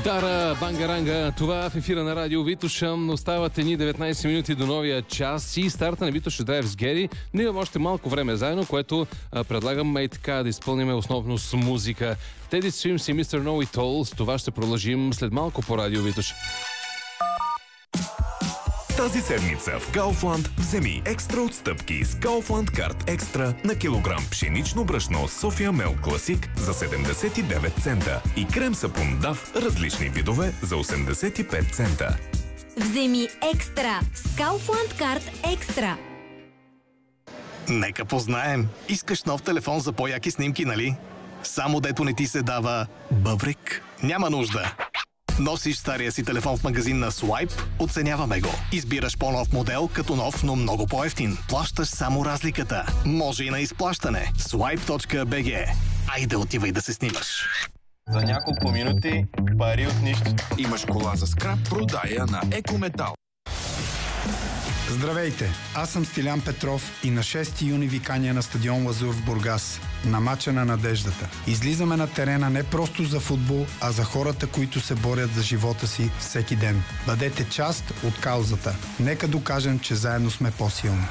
Тара Бангаранга, това в ефира на Радио Витоша. Остават ни 19 минути до новия час и старта на Витоша Драйв с Гери. Но имам още малко време заедно, което предлагам и така да изпълним основно с музика. Teddy Swims и Mr. Know It All. С това ще продължим след малко по Радио Витоша. Тази седмица в Kaufland вземи екстра отстъпки с Kaufland Card Екстра на килограм пшенично брашно София Мел Класик за 79 цента и крем сапун Дав различни видове за 85 цента. Вземи екстра с Kaufland Card Екстра. Нека познаем. Искаш нов телефон за по-яки снимки, нали? Само дето не ти се дава бъбрик? Няма нужда. Носиш стария си телефон в магазин на Swipe, оценяваме го. Избираш по-нов модел, като нов, но много по-евтин. Плащаш само разликата. Може и на изплащане. Swipe.bg. Айде отивай да се снимаш. За няколко минути пари от нищо. Имаш кола за скрап, продая на Екометал. Здравейте, аз съм Стилян Петров и на 6 юни ви каня на стадион Лазур в Бургас, на мача на надеждата. Излизаме на терена не просто за футбол, а за хората, които се борят за живота си всеки ден. Бъдете част от каузата. Нека докажем, че заедно сме по-силни.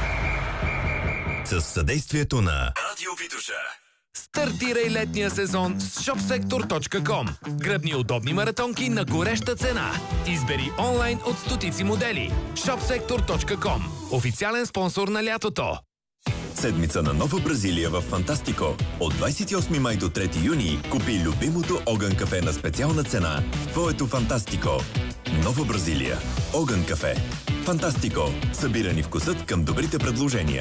С съдействието на Радио Витоша. Стартирай летния сезон с shopsektor.com. Гръбни удобни маратонки на гореща цена. Избери онлайн от стотици модели. shopsektor.com. Официален спонсор на лятото. Седмица на Нова Бразилия в Фантастико. От 28 май до 3 юни купи любимото Огън кафе на специална цена в твоето Фантастико. Нова Бразилия. Огън кафе. Фантастико. Събирани вкусът към добрите предложения.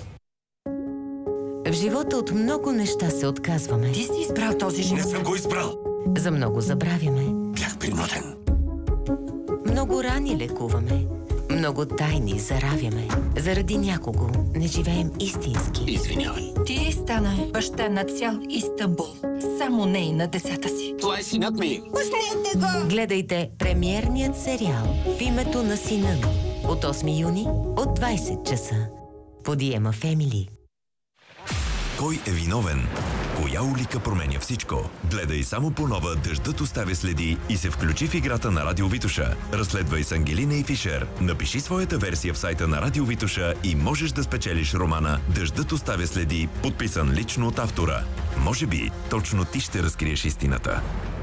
В живота от много неща се отказваме. Ти си избрал този живот. Не съм го избрал. За много забравяме. Бях принуден. Много рани лекуваме. Много тайни заравяме. Заради някого не живеем истински. Извинявай. Ти стана баща на цял Истанбул. Само не и на децата си. Това е синът ми. Пуснете го! Гледайте премиерният сериал В името на сина ми от 8 юни от 20 часа. По Диема Фемили. Кой е виновен? Коя улика променя всичко? Гледай само по нова Дъждът оставя следи и се включи в играта на Радио Витоша. Разследвай с Ангелина и Фишер. Напиши своята версия в сайта на Радио Витоша и можеш да спечелиш романа Дъждът оставя следи, подписан лично от автора. Може би точно ти ще разкриеш истината.